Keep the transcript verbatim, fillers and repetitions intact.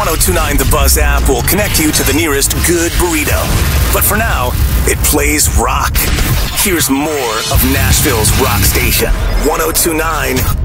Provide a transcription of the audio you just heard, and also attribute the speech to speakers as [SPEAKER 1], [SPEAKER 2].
[SPEAKER 1] oh two nine The Buzz app will connect you to the nearest good burrito. But for now, it plays rock. Here's more of Nashville's rock station, one oh two nine